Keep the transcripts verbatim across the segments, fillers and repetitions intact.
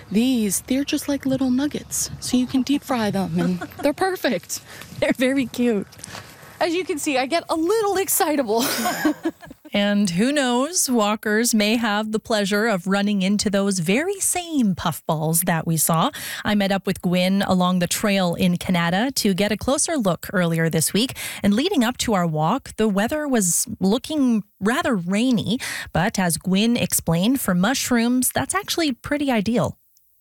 These, they're just like little nuggets. So you can deep fry them and they're perfect. They're very cute. As you can see, I get a little excitable. And who knows, walkers may have the pleasure of running into those very same puffballs that we saw. I met up with Gwyn along the trail in Canada to get a closer look earlier this week. And leading up to our walk, the weather was looking rather rainy. But as Gwyn explained, for mushrooms, that's actually pretty ideal.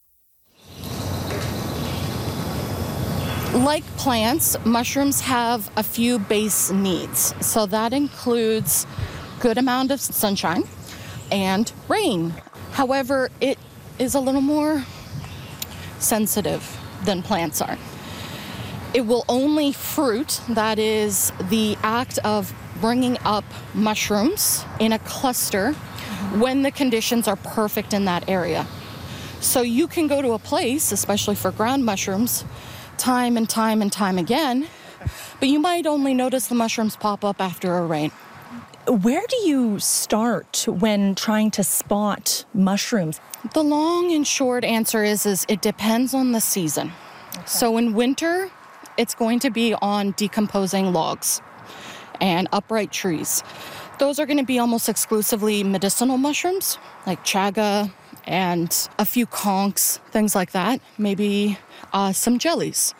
Like plants, mushrooms have a few base needs. So that includes good amount of sunshine and rain. However, it is a little more sensitive than plants are. It will only fruit, that is the act of bringing up mushrooms in a cluster mm-hmm. when the conditions are perfect in that area. So you can go to a place, especially for ground mushrooms, time and time and time again, but you might only notice the mushrooms pop up after a rain. Where do you start when trying to spot mushrooms? The long and short answer is, is it depends on the season. Okay. So in winter, it's going to be on decomposing logs and upright trees. Those are going to be almost exclusively medicinal mushrooms, like chaga and a few conchs, things like that, maybe uh, some jellies.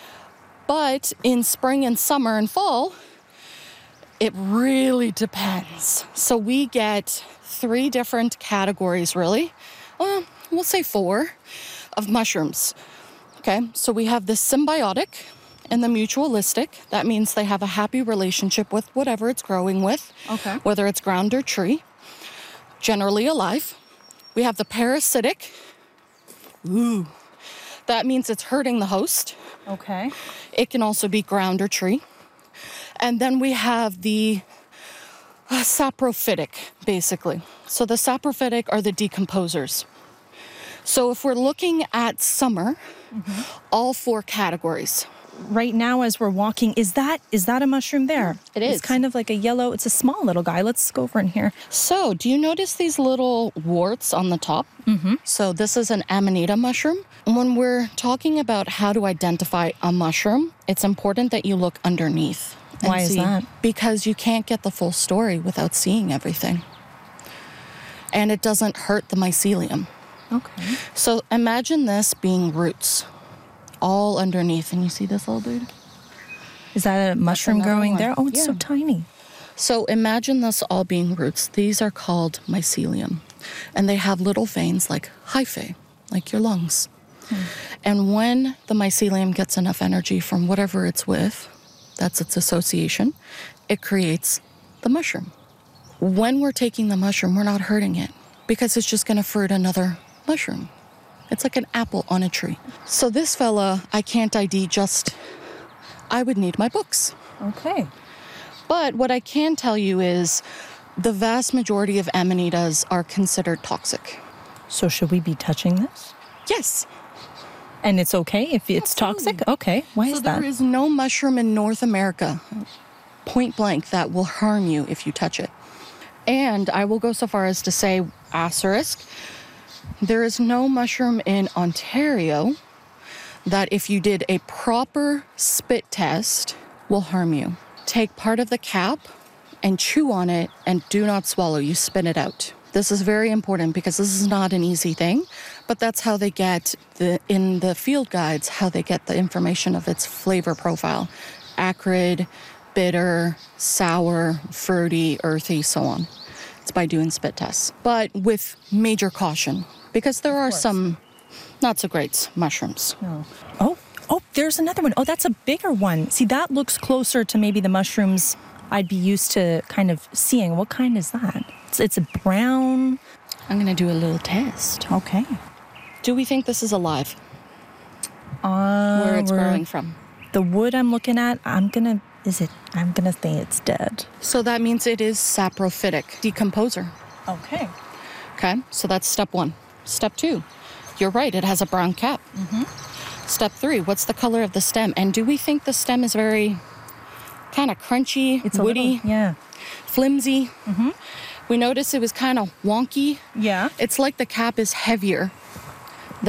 But in spring and summer and fall, it really depends. So we get three different categories, really. Well, we'll say four of mushrooms. Okay, so we have the symbiotic and the mutualistic. That means they have a happy relationship with whatever it's growing with, okay. whether it's ground or tree, generally alive. We have the parasitic. Ooh, that means it's hurting the host. Okay. It can also be ground or tree. And then we have the uh, saprophytic, basically. So the saprophytic are the decomposers. So if we're looking at summer, mm-hmm. all four categories. Right now as we're walking, is that is that a mushroom there? It is. It's kind of like a yellow, it's a small little guy. Let's go over in here. So do you notice these little warts on the top? Mm-hmm. So this is an amanita mushroom. And when we're talking about how to identify a mushroom, it's important that you look underneath. Why is that? Because you can't get the full story without seeing everything. And it doesn't hurt the mycelium. Okay. So imagine this being roots all underneath. And you see this little dude? Is that a mushroom growing one. there? Oh, it's yeah. so tiny. So imagine this all being roots. These are called mycelium. And they have little veins like hyphae, like your lungs. Hmm. And when the mycelium gets enough energy from whatever it's with, that's its association, it creates the mushroom. When we're taking the mushroom, we're not hurting it because it's just going to fruit another mushroom. It's like an apple on a tree. So this fella, I can't I D just, I would need my books. Okay. But what I can tell you is the vast majority of amanitas are considered toxic. So should we be touching this? Yes. And it's okay if it's Absolutely. toxic? Okay. Why so is that? There is no mushroom in North America, point blank, that will harm you if you touch it. And I will go so far as to say, asterisk, there is no mushroom in Ontario that if you did a proper spit test will harm you. Take part of the cap and chew on it and do not swallow. You spit it out. This is very important because this is not an easy thing, but that's how they get the in the field guides, how they get the information of its flavor profile. Acrid, bitter, sour, fruity, earthy, so on. It's by doing spit tests, but with major caution because there are some not so great mushrooms. No. Oh, oh, there's another one. Oh, that's a bigger one. See, that looks closer to maybe the mushrooms I'd be used to kind of seeing. What kind is that? It's, it's a brown. I'm going to do a little test. Okay. Do we think this is alive? Uh, Where it's growing from? The wood I'm looking at, I'm going to, is it, I'm going to say it's dead. So that means it is saprophytic, decomposer. Okay. Okay, so that's step one. Step two, you're right, it has a brown cap. Mm-hmm. Step three, what's the color of the stem? And do we think the stem is very kind of crunchy, it's woody, little, yeah, flimsy? Mm-hmm. We noticed it was kind of wonky. Yeah. It's like the cap is heavier